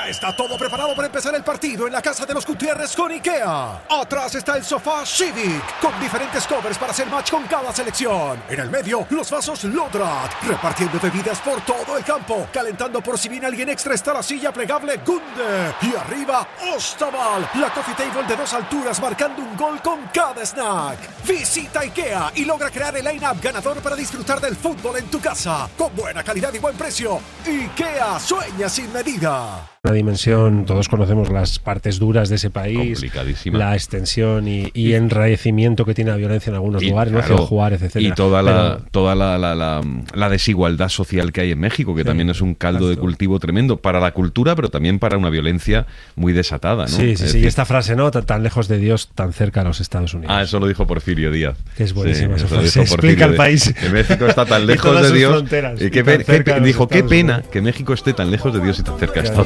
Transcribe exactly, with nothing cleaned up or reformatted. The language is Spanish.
Ya está todo preparado para empezar el partido en la casa de los Gutiérrez con IKEA. Atrás está el sofá Civic, con diferentes covers para hacer match con cada selección. En el medio, los vasos Lodrat, repartiendo bebidas por todo el campo. Calentando por si viene alguien extra está la silla plegable Gunde. Y arriba, Ostaval, la coffee table de dos alturas marcando un gol con cada snack. Visita IKEA y logra crear el line-up ganador para disfrutar del fútbol en tu casa. Con buena calidad y buen precio. IKEA sueña sin medida. Una dimensión, todos conocemos las partes duras de ese país, la extensión y, y enrarecimiento que tiene la violencia en algunos y, lugares, claro, ¿no? Juárez, etcétera. Y toda, Pero, la, toda la, la, la, la desigualdad social que hay en México, que sí, también es un caldo de cultivo tremendo para la cultura, pero también para una violencia muy desatada, ¿no? Sí, sí, es sí. decir, Y esta frase, ¿no? Tan, tan lejos de Dios, tan cerca a los Estados Unidos. Ah, eso lo dijo Porfirio Díaz. Que es buenísima sí, esa frase. Explica el país. Que México está tan lejos de Dios. Y, y que, que, dijo, qué pena que México esté tan lejos de Dios y tan cerca de Estados Unidos.